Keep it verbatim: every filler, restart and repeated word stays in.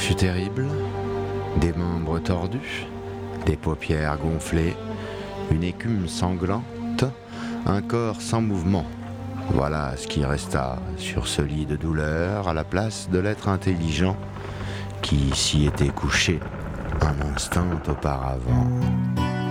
fut terrible, des membres tordus, des paupières gonflées, une écume sanglante, un corps sans mouvement. Voilà ce qui resta sur ce lit de douleur à la place de l'être intelligent qui s'y était couché un instant auparavant.